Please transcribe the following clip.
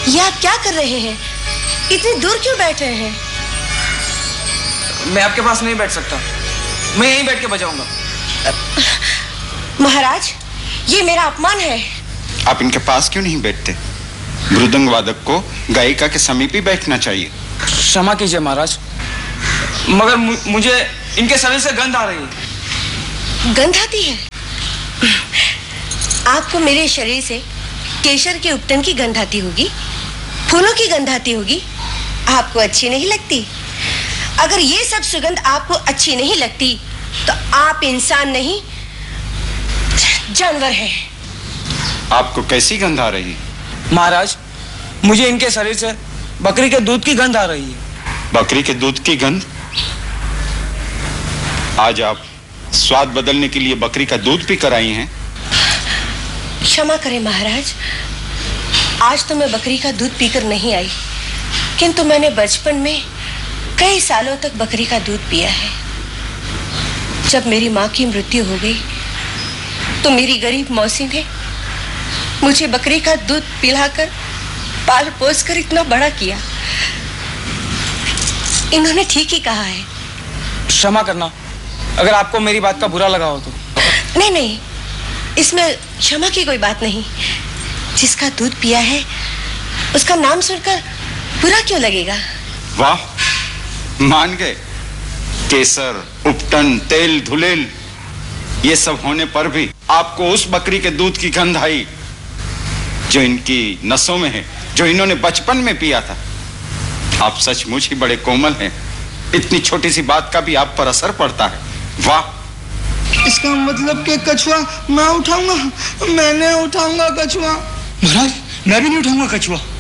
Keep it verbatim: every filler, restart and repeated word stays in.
ये आप क्या कर रहे हैं? इतनी दूर क्यों बैठे हैं? मैं आपके पास नहीं बैठ सकता, मैं यहीं बैठ के बजाऊंगा। महाराज, ये मेरा अपमान है। आप इनके पास क्यों नहीं बैठते? मृदंग वादक को गायिका के समीप ही बैठना चाहिए। क्षमा कीजिए महाराज, मगर मुझे इनके शरीर से गंध आ रही है। गंध आती है? आपको मेरे शरीर से केशर के उपटन की गंध आती होगी, फूलों की गंध आती होगी, आपको अच्छी नहीं लगती। अगर ये सब सुगंध आपको अच्छी नहीं लगती तो आप इंसान नहीं, जानवर हैं। आपको कैसी गंध आ रही है? महाराज, मुझे इनके शरीर से बकरी के दूध की गंध आ रही है। बकरी के दूध की गंध? आज आप स्वाद बदलने के लिए बकरी का दूध पी कर आई हैं? क्षमा करें महाराज, आज तो मैं बकरी का दूध पीकर नहीं आई, किंतु मैंने बचपन में कई सालों तक बकरी का दूध पिया है। जब मेरी माँ की मृत्यु हो गई तो मेरी गरीब मौसी ने मुझे बकरी का दूध पिलाकर पाल पोस कर इतना बड़ा किया। इन्होंने ठीक ही कहा है। क्षमा करना अगर आपको मेरी बात का बुरा लगा हो तो। नहीं नहीं, इसमें क्षमा की कोई बात नहीं। जिसका दूध पिया है उसका नाम सुनकर बुरा क्यों लगेगा? वाह, मान गए। केसर, उपटन, तेल, धुलेल, ये सब होने पर भी आपको उस बकरी के दूध की गंध आई जो इनकी नसों में है, जो इन्होंने बचपन में पिया था। आप सचमुच ही बड़े कोमल हैं। इतनी छोटी सी बात का भी आप पर असर पड़ता है। वाह। इसका मतलब कि कछुआ मैं उठाऊंगा, मैंने उठाऊंगा कछुआ। महाराज, मैं भी नहीं उठाऊंगा कछुआ।